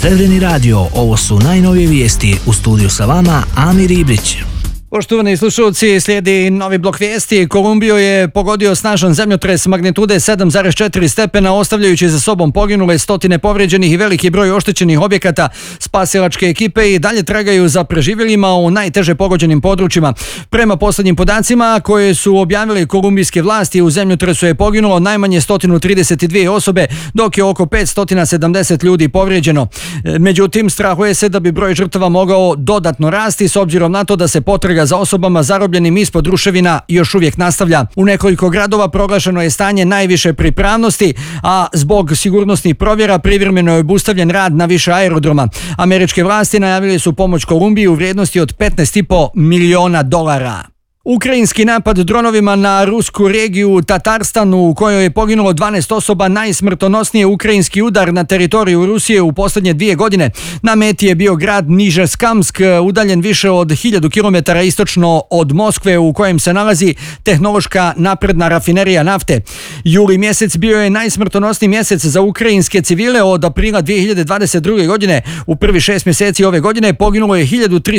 Srebreni radio, ovo su najnovije vijesti. U studiju sa vama Amir Ibrić. Poštovani slušalci, slijedi novi blok vijesti. Kolumbiju je pogodio snažan zemljotres magnitude 7,4 stepena, ostavljajući za sobom poginule, stotine povrijeđenih i veliki broj oštećenih objekata. Spasilačke ekipe i dalje tragaju za preživjelima u najteže pogođenim područjima. Prema posljednjim podacima koje su objavili kolumbijske vlasti, u zemljotresu je poginulo najmanje 132 osobe, dok je oko 570 ljudi povrijeđeno. Međutim, strahuje se da bi broj žrtava mogao dodatno rasti s obzirom na to da se potraga za osobama zarobljenim ispod ruševina još uvijek nastavlja. U nekoliko gradova proglašeno je stanje najviše pripravnosti, a zbog sigurnosnih provjera privremeno je obustavljen rad na više aerodroma. Američke vlasti najavile su pomoć Kolumbiji u vrijednosti od $15,5 miliona. Ukrajinski napad dronovima na rusku regiju Tatarstanu, u kojoj je poginulo 12 osoba, najsmrtonosniji je ukrajinski udar na teritoriju Rusije u posljednje 2 godine. Na meti je bio grad Nižeskamsk, udaljen više od 1000 km istočno od Moskve, u kojem se nalazi tehnološka napredna rafinerija nafte. Juli mjesec bio je najsmrtonosniji mjesec za ukrajinske civile od aprila 2022. godine. U prvi 6 mjeseci ove godine poginulo je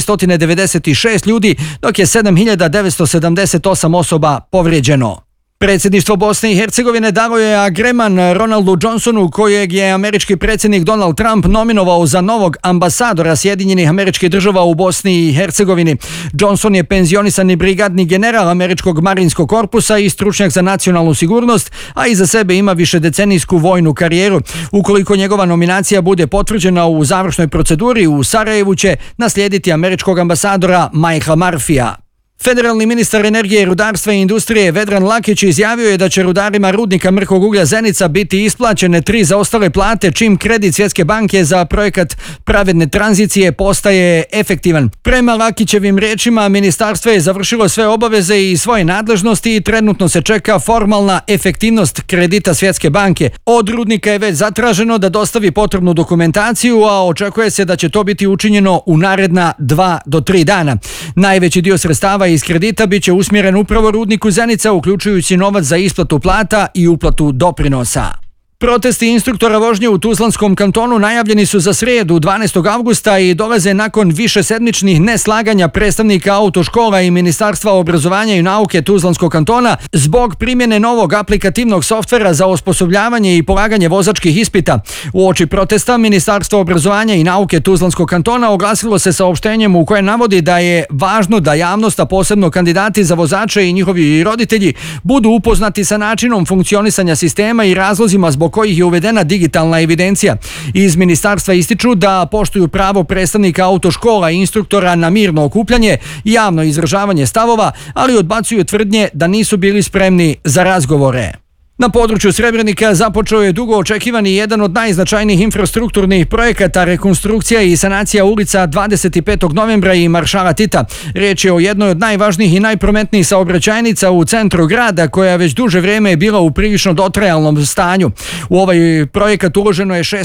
1396 ljudi, dok je 7978 osoba povrijeđeno. Predsjedništvo Bosne i Hercegovine dalo je agreman Ronaldu Johnsonu, kojeg je američki predsjednik Donald Trump nominovao za novog ambasadora Sjedinjenih Američkih Država u Bosni i Hercegovini. Johnson je penzionisani brigadni general američkog marinskog korpusa i stručnjak za nacionalnu sigurnost, a iza sebe ima višedecenijsku vojnu karijeru. Ukoliko njegova nominacija bude potvrđena u završnoj proceduri, u Sarajevu će naslijediti američkog ambasadora Michaela Murphyja. Federalni ministar energije, rudarstva i industrije Vedran Lakić izjavio je da će rudarima rudnika mrkog uglja Zenica biti isplaćene 3 zaostale plate čim kredit Svjetske banke za projekat pravedne tranzicije postaje efektivan. Prema Lakićevim riječima, ministarstvo je završilo sve obaveze i svoje nadležnosti i trenutno se čeka formalna efektivnost kredita Svjetske banke. Od rudnika je već zatraženo da dostavi potrebnu dokumentaciju, a očekuje se da će to biti učinjeno u naredna 2 do 3 dana. Najveći dio sredstava iz kredita biće usmjeren upravo rudniku Zenica, uključujući novac za isplatu plata i uplatu doprinosa. Protesti instruktora vožnje u Tuzlanskom kantonu najavljeni su za srijedu 12. avgusta i dolaze nakon višesedmičnih neslaganja predstavnika autoškola i Ministarstva obrazovanja i nauke Tuzlanskog kantona zbog primjene novog aplikativnog softvera za osposobljavanje i polaganje vozačkih ispita. Uoči protesta Ministarstvo obrazovanja i nauke Tuzlanskog kantona oglasilo se saopštenjem u kojem navodi da je važno da javnost, a posebno kandidati za vozače i njihovi roditelji, budu upoznati sa načinom funkcionisanja sistema i razlozima zbog kojih je uvedena digitalna evidencija. Iz ministarstva ističu da poštuju pravo predstavnika autoškola i instruktora na mirno okupljanje i javno izražavanje stavova, ali odbacuju tvrdnje da nisu bili spremni za razgovore. Na području Srebrenika započeo je dugo očekivani jedan od najznačajnijih infrastrukturnih projekata, rekonstrukcija i sanacija ulica 25. novembra i Maršala Tita. Riječ je o jednoj od najvažnijih i najprometnijih saobraćajnica u centru grada, koja već duže vrijeme je bila u prilično dotrajalnom stanju. U ovaj projekat uloženo je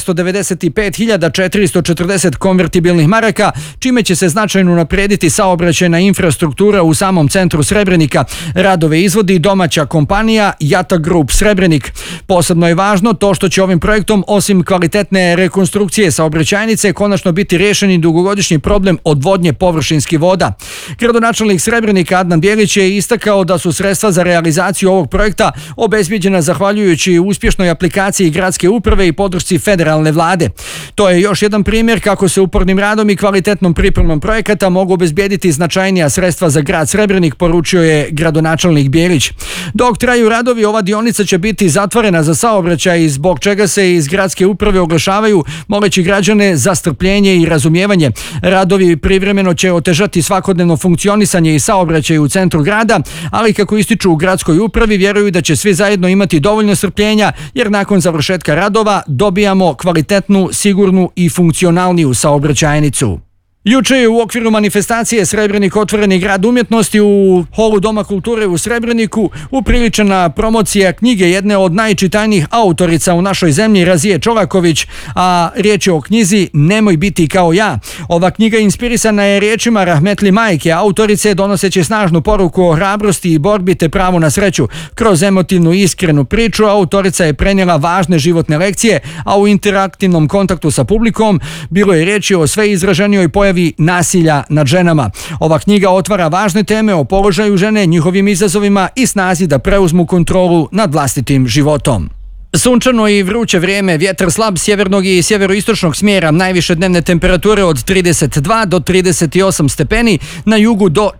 695.440 konvertibilnih maraka, čime će se značajno unaprijediti saobraćajna infrastruktura u samom centru Srebrenika. Radove izvodi domaća kompanija Jata Group Srebrenik. Posebno je važno to što će ovim projektom, osim kvalitetne rekonstrukcije saobraćajnice, konačno biti riješeni dugogodišnji problem odvodnje površinskih voda. Gradonačelnik Srebrenika Adnan Bjelić je istakao da su sredstva za realizaciju ovog projekta obezbijeđena zahvaljujući uspješnoj aplikaciji gradske uprave i podršci federalne vlade. To je još jedan primjer kako se upornim radom i kvalitetnom pripremom projekata mogu obezbijediti značajnija sredstva za grad Srebrenik, poručio je gradonačelnik Bjelić. Dok traju radovi, ova dionica će biti zatvorena za saobraćaj, zbog čega se iz gradske uprave oglašavaju moleći građane za strpljenje i razumijevanje. Radovi privremeno će otežati svakodnevno funkcionisanje i saobraćaj u centru grada, ali kako ističu u gradskoj upravi, vjeruju da će svi zajedno imati dovoljno strpljenja, jer nakon završetka radova dobijamo kvalitetnu, sigurnu i funkcionalniju saobraćajnicu. Juče je u okviru manifestacije Srebrenik otvoreni grad umjetnosti u holu Doma kulture u Srebreniku upriličena promocija knjige jedne od najčitanijih autorica u našoj zemlji, Razije Čolaković, a riječ je o knjizi Nemoj biti kao ja. Ova knjiga inspirisana je riječima rahmetli majke autorice, donoseći snažnu poruku o hrabrosti i borbi te pravu na sreću. Kroz emotivnu i iskrenu priču autorica je prenijela važne životne lekcije, a u interaktivnom kontaktu sa publikom bilo je riječi o sve izraženijoj pojavi nasilja nad ženama. Ova knjiga otvara važne teme o položaju žene, njihovim izazovima i snazi da preuzmu kontrolu nad vlastitim životom. Sunčano i vruće vrijeme, vjetar slab sjevernog i sjeveroistočnog smjera, najviše dnevne temperature od 32 do 38 stepeni, na jugu do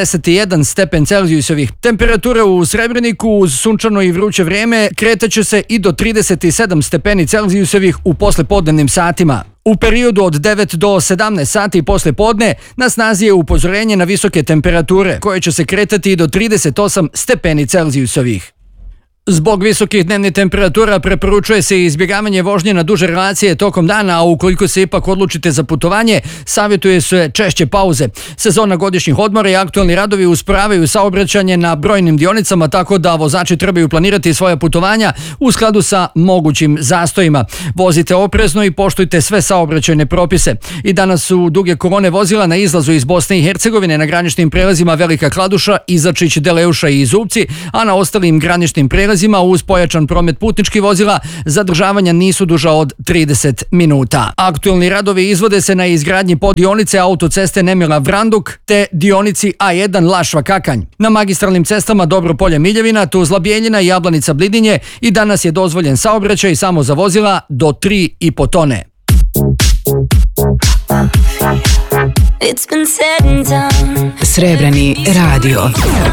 41 stepen Celzijusovih. Temperature u Srebreniku uz sunčano i vruće vrijeme kretaće se i do 37 stepeni Celzijusovih u poslepodnevnim satima. U periodu od 9 do 17 sati posle podne na snazi je upozorenje na visoke temperature, koje će se kretati i do 38 stepeni Celzijusovih. Zbog visokih dnevnih temperatura preporučuje se izbjegavanje vožnje na duže relacije tokom dana, a ukoliko se ipak odlučite za putovanje, savjetuje se češće pauze. Sezona godišnjih odmora i aktualni radovi usporavaju saobraćanje na brojnim dionicama, tako da vozači trebaju planirati svoja putovanja u skladu sa mogućim zastojima. Vozite oprezno i poštujte sve saobraćajne propise. I danas su duge kolone vozila na izlazu iz Bosne i Hercegovine na graničnim prelazima Velika Kladuša, Izačić, Deleuša i Zupci, a na ostalim graničnim prelazima uz pojačan promet putničkih vozila zadržavanja nisu duža od 30 minuta. Aktualni radovi izvode se na izgradnji poddionice autoceste Nemila Vranduk te dionici A1 Lašva Kakanj. Na magistralnim cestama Dobropolje Miljevina, Tuzla Bijeljina i Jablanica Blidinje i danas je dozvoljen saobraćaj samo za vozila do 3,5 tone. Srebreni radio.